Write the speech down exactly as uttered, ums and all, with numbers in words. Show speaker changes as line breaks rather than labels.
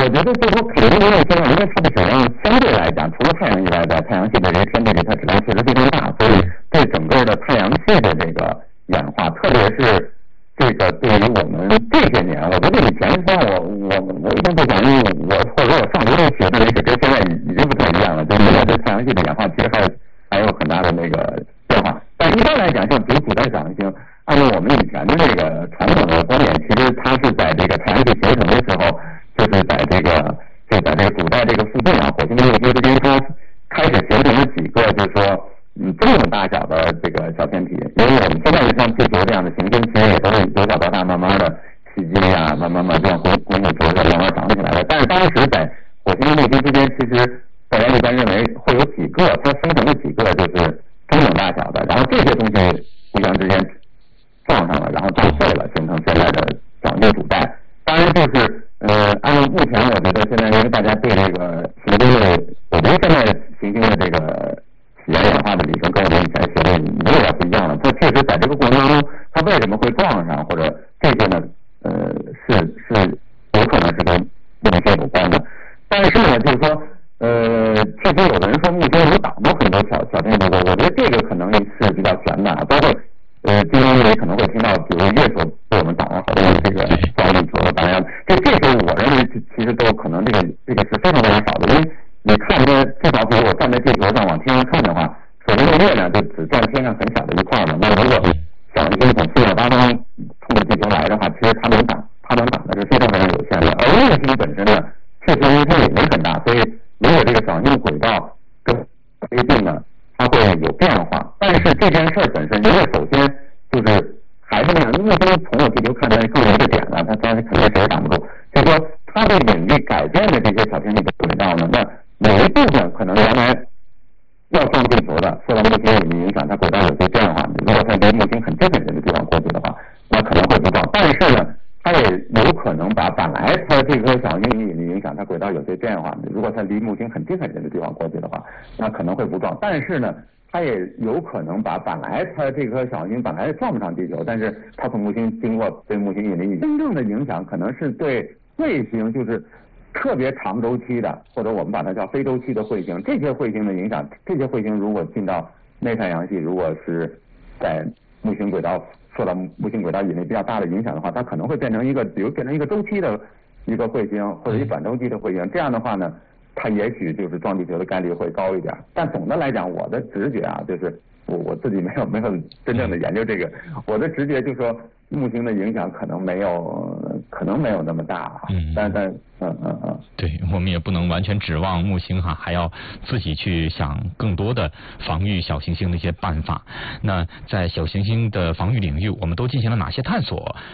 我觉得就是说，肯定因为现在因为它的质量相对来讲，除了太阳以外，在太阳系的这些天体里，它质量确实非常大，所以对整个的太阳系的这个演化，特别是这个对于我们这些年，我觉得以前像我我我一般不讲，因为我或者说我上学学的那个跟现在已已经不太一样了，就是现在对太阳系的演化其实还有还有很大的那个变化。但一般来讲，像比如古代小行星，按照我们以前的这个传统的观点，其实它是在这个太阳系形成的时候，就是在这个就在这个古代这个附近啊，火星跟木星之间，它开始形成了几个就是说嗯中等大小的这个小天体。因为我们现在像地球这样的行星，其实也都是由小到大慢慢的袭击啊，慢慢慢这样滚滚滚轴的慢慢长起来的。但是当时在火星跟木星之间，其实大家一般认为会有几个，它生成了几个就是中等大小的，然后这些东西互相之间撞上了，然后撞碎了，形成现在的小行主带。当然就是呃，按照目前我觉得现在因为大家对这个行星的，我觉得现在行星的这个起源演化的理论跟我们以前学的有点不一样了。它确实在这个过程当中，它为什么会撞上，或者这些呢？呃，是是有可能是跟木星有关的。但是呢，就是说，呃，确实有的人说木星有挡到很多小小天体，我我觉得这个可能是比较悬的，包括呃，经常也可能会听到，比如月球被我们挡了好多这个双地球，当然，这这些我认为其实都可能这个这个是非常非常少的，因为你看这至少比如我站在地球上往天上看的话，首先这个月亮就只占天上很小的一块嘛，那如果小行星从四面八方冲着地球来的话，其实它能挡它能挡的是非常非常有限的。而木星本身呢，确实因为它也没很大，所以如果这个小行星轨道跟飞近呢，它会有变化。但是这件事本身，因为首先就是还是那样，木星从我地球看来更有一个点了，它它肯定谁也挡不住。就是说，它的引力改变的这些小天体的轨道呢，那每一部分可能原来要上地球的，受到木星引力影响，它轨道有些变化。如果它离木星很近很近的地方过去的话，那可能会不撞。但是呢，它也有可能把本来它这颗小行星引力影响，它轨道有些变化。如果它离木星很近很近的地方过去的话，那可能会不撞。但是呢，它也有可能把本来它这颗小行星本来撞不上地球，但是它从木星经过对木星引力真正的影响，可能是对卫星，就是特别长周期的，或者我们把它叫非周期的彗星，这些彗星的影响，这些彗星如果进到内太阳系，如果是在木星轨道受到木星轨道引力比较大的影响的话，它可能会变成一个，比如变成一个周期的一个彗星，或者一短周期的彗星。这样的话呢，它也许就是撞地球的概率会高一点。但总的来讲，我的直觉啊，就是我我自己没有没有真正的研究这个，我的直觉就是说木星的影响可能没有可能没有那么大，嗯，但但嗯嗯嗯，
对，我们也不能完全指望木星哈，还要自己去想更多的防御小行星的一些办法。那在小行星的防御领域，我们都进行了哪些探索？